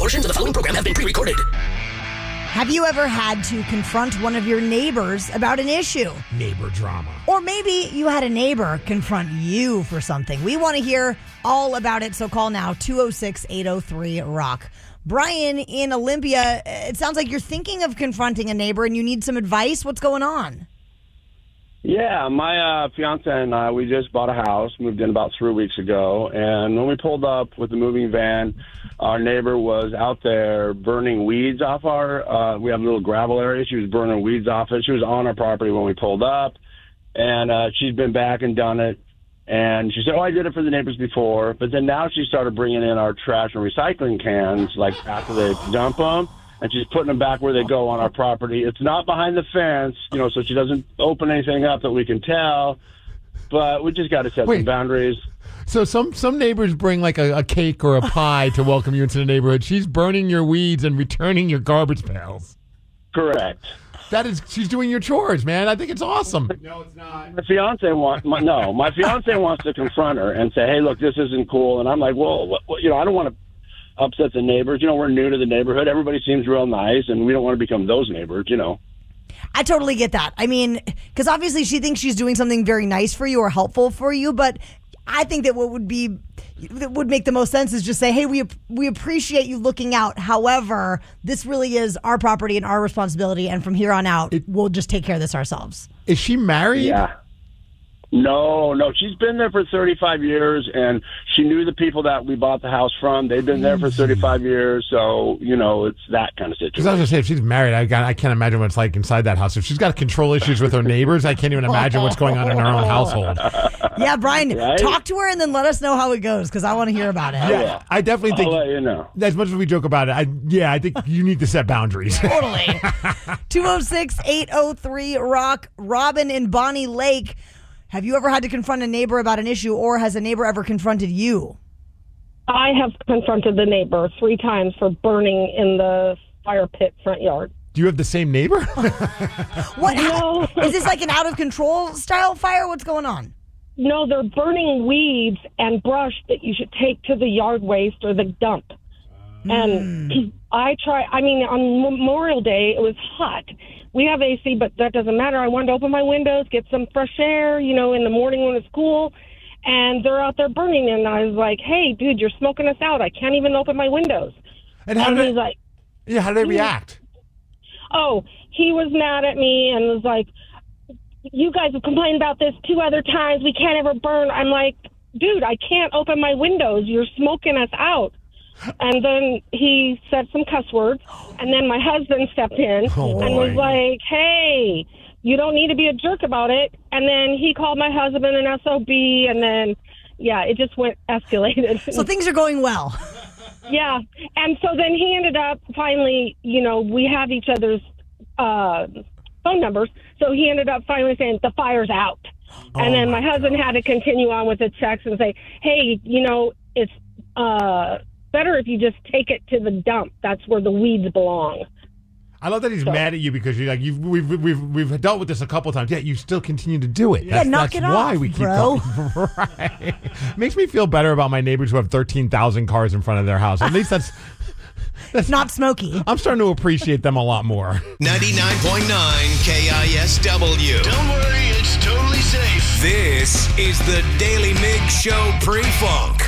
Portions of the following program have been pre-recorded. Have you ever had to confront one of your neighbors about an issue? Neighbor drama. Or maybe you had a neighbor confront you for something. We want to hear all about it, so call now, 206-803-ROCK. Brian in Olympia, it sounds like you're thinking of confronting a neighbor and you need some advice. What's going on? Yeah, my fiance and I, we just bought a house, moved in about 3 weeks ago, and when we pulled up with the moving van, our neighbor was out there burning weeds off we have a little gravel area. She was burning weeds off it. She was on our property when we pulled up, and she's been back and done it. And she said, I did it for the neighbors before. But then now she started bringing in our trash and recycling cans, like after they dump them. And she's putting them back where they go on our property. It's not behind the fence, so she doesn't open anything up that we can tell. But we just got to set some boundaries. So some neighbors bring like a cake or a pie to welcome you into the neighborhood. She's burning your weeds and returning your garbage pails. Correct. She's doing your chores, man. I think it's awesome. No, it's not. My fiance wants to confront her and say, hey, look, this isn't cool. And I'm like, well, I don't want to upset the neighbors. We're new to the neighborhood. Everybody seems real nice, and we don't want to become those neighbors, I totally get that. I mean, because obviously she thinks she's doing something very nice for you or helpful for you, but I think that what would make the most sense is just say, hey, we appreciate you looking out. However, this really is our property and our responsibility, and from here on out, we'll just take care of this ourselves. Is she married? Yeah. No. She's been there for 35 years, and she knew the people that we bought the house from. They've been there for 35 years, so, it's that kind of situation. Because I was going to say, if she's married, I can't imagine what it's like inside that house. If she's got control issues with her neighbors, I can't even imagine what's going on in her own household. Yeah, Brian, talk to her and then let us know how it goes, because I want to hear about it. Yeah, I definitely think, I'll let you know. As much as we joke about it, I think you need to set boundaries. Totally. 206-803-ROCK. Robin in Bonnie Lake. Have you ever had to confront a neighbor about an issue, or has a neighbor ever confronted you? I have confronted the neighbor 3 times for burning in the fire pit front yard. Do you have the same neighbor? What? No. Is this like an out-of-control style fire? What's going on? No, they're burning weeds and brush that you should take to the yard waste or the dump. And on Memorial Day, it was hot. We have AC, but that doesn't matter. I wanted to open my windows, get some fresh air, in the morning when it's cool. And they're out there burning. And I was like, hey, dude, you're smoking us out. I can't even open my windows. And how did they react? Oh, he was mad at me and was like, you guys have complained about this 2 other times. We can't ever burn. I'm like, dude, I can't open my windows. You're smoking us out. And then he said some cuss words, and then my husband stepped in and was like, hey, you don't need to be a jerk about it. And then he called my husband an SOB, and then, it just escalated. So things are going well. Yeah. And so then he ended up finally, we have each other's phone numbers, so he ended up finally saying, the fire's out. And then my husband had to continue on with the text and say, hey, it's better if you just take it to the dump. That's where the weeds belong. I love that he's mad at you because you're like we've dealt with this a couple times. Yeah, you still continue to do it. Knock it off, why we keep going. Right. Makes me feel better about my neighbors who have 13,000 cars in front of their house. At least that's not smoky. I'm starting to appreciate them a lot more. 99.9 KISW. Don't worry, it's totally safe. This is the Daily Mig Show pre-funk.